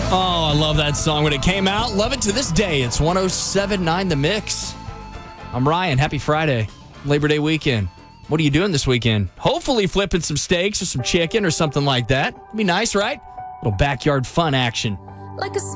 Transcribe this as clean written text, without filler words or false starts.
Oh, I love that song when it came out. Love it to this day. It's 107.9 The Mix. I'm Ryan. Happy Friday. Labor Day weekend. What are you doing this weekend? Hopefully flipping some steaks or some chicken or something like that. It'd be nice, right? Little backyard fun action. Like a